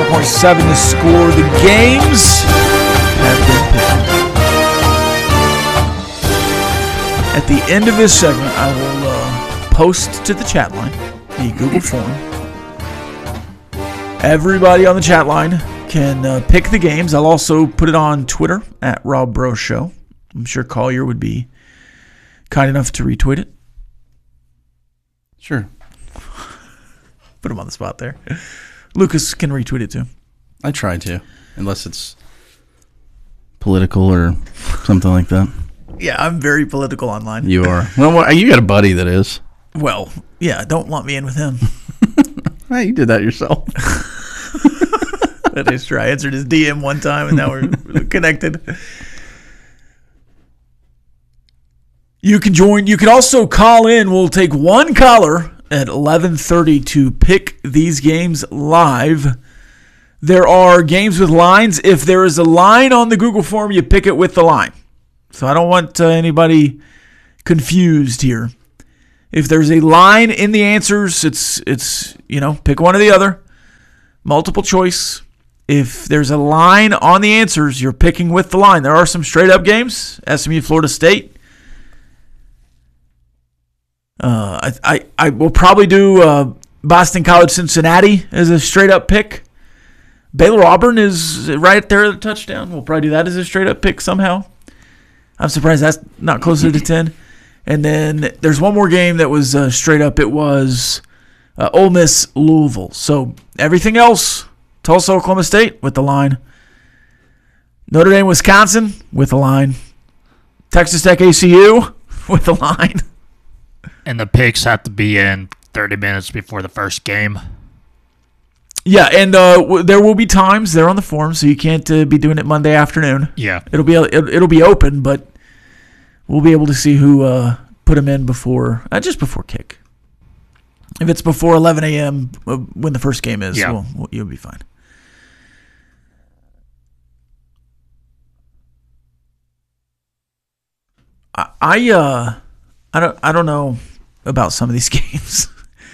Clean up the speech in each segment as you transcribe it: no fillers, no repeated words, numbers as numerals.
104.7 The Score. The games have been picked. At the end of this segment, I will post to the chat line the Google form. Everybody on the chat line can pick the games. I'll also put it on Twitter at Rob Bro Show. I'm sure Collier would be kind enough to retweet it. Sure. Put him on the spot there. Lucas can retweet it too. I try to, unless it's political or something like that. Yeah, I'm very political online. You are. Well, you got a buddy that is. Well, yeah, don't lump me in with him. Hey, you did that yourself. That is true. I answered his DM one time, and now we're connected. You can join. You can also call in. We'll take one caller at 11:30 to pick these games live. There are games with lines. If there is a line on the Google form, you pick it with the line. So I don't want anybody confused here. If there's a line in the answers, it's pick one or the other. Multiple choice. If there's a line on the answers, you're picking with the line. There are some straight up games. SMU, Florida State. I will probably do Boston College, Cincinnati as a straight up pick. Baylor Auburn is right there at the touchdown. We'll probably do that as a straight up pick somehow. I'm surprised that's not closer to 10. And then there's one more game that was straight up. It was Ole Miss, Louisville. So everything else, Tulsa, Oklahoma State with the line. Notre Dame, Wisconsin with the line. Texas Tech, ACU with the line. And the picks have to be in 30 minutes before the first game. Yeah, and there will be times there on the form, so you can't be doing it Monday afternoon. Yeah, it'll be open, but we'll be able to see who put them in before just before kick. If it's before 11 a.m. When the first game is, yeah. You'll be fine. I don't know about some of these games.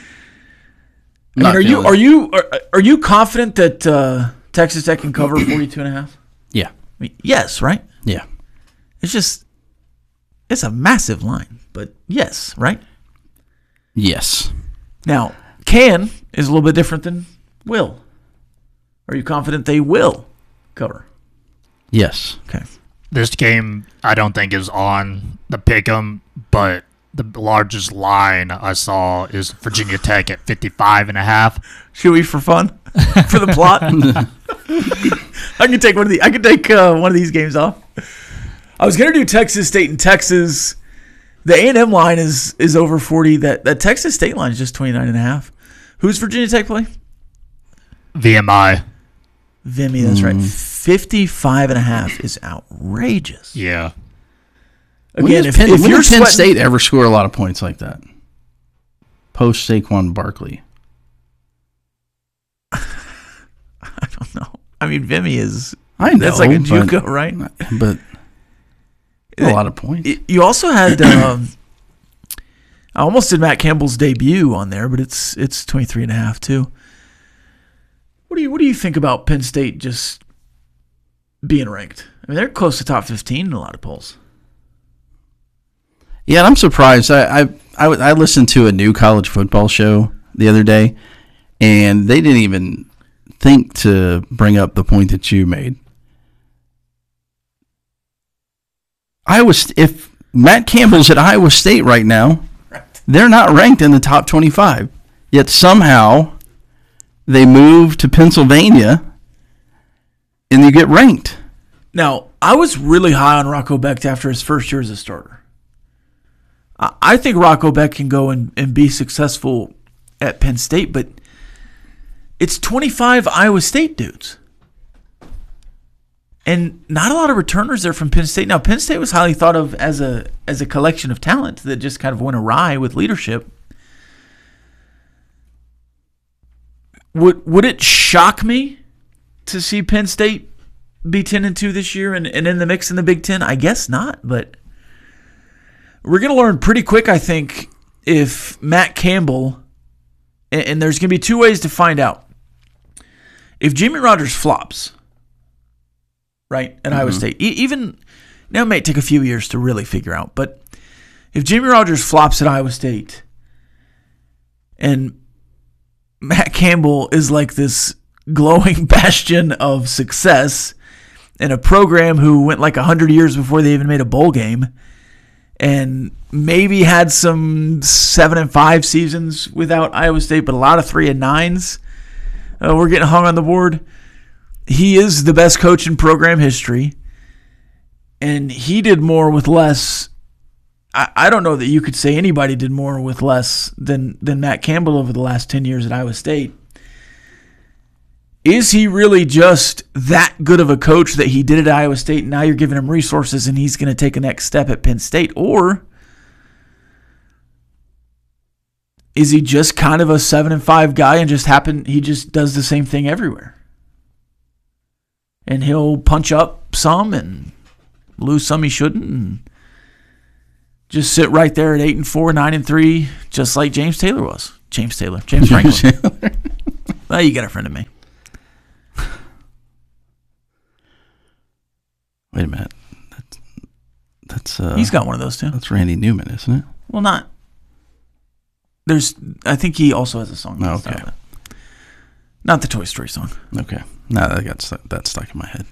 I mean, are you confident that Texas Tech can cover 42.5? Yeah. I mean, yes, right? Yeah. It's a massive line, but yes, right? Yes. Now, can is a little bit different than will. Are you confident they will cover? Yes. Okay. This game, I don't think is on the pick'em, but the largest line I saw is Virginia Tech at 55.5. Should we for fun? For the plot? I can take one of these games off. I was gonna do Texas State and Texas. The A&M line is over 40. That Texas State line is just 29.5. Who's Virginia Tech play? VMI. Vimy, that's right. 55.5 is outrageous. Yeah. Again, if you're Penn State ever score a lot of points like that? Post Saquon Barkley. I don't know. I mean, Vimy is. I know. That's like a JUCO, right? But a lot of points. You also had. I almost did Matt Campbell's debut on there, but it's 23.5 too. What do you think about Penn State just being ranked? I mean, they're close to top 15 in a lot of polls. Yeah, and I'm surprised. I listened to a new college football show the other day, and they didn't even think to bring up the point that you made. If Matt Campbell's at Iowa State right now, they're not ranked in the top 25. Yet somehow they move to Pennsylvania, and you get ranked. Now, I was really high on Rocco Becht after his first year as a starter. I think Rocco Becht can go and be successful at Penn State, but it's 25 Iowa State dudes. And not a lot of returners there from Penn State. Now, Penn State was highly thought of as a collection of talent that just kind of went awry with leadership. Would it shock me to see Penn State be 10-2 this year and in the mix in the Big Ten? I guess not, but we're going to learn pretty quick, I think, if Matt Campbell, and there's going to be two ways to find out. if Jimmy Rogers flops, right, at Iowa State, even now it may take a few years to really figure out, but if Jimmy Rogers flops at Iowa State and Matt Campbell is like this glowing bastion of success in a program who went like 100 years before they even made a bowl game and maybe had some 7-5 seasons without Iowa State, but a lot of 3-9s were getting hung on the board. He is the best coach in program history, and he did more with less. I don't know that you could say anybody did more with less than Matt Campbell over the last 10 years at Iowa State. Is he really just that good of a coach that he did it at Iowa State and now you're giving him resources and he's going to take a next step at Penn State? Or is he just kind of a 7-5 guy and he just does the same thing everywhere? And he'll punch up some and lose some he shouldn't and just sit right there at 8-4, 9-3, just like James Franklin. Well, you got a friend of me. Wait a minute. That's he's got one of those too. That's Randy Newman, isn't it? Well, not. I think he also has a song. Oh, okay. Not the Toy Story song. Okay. No, that stuck in my head.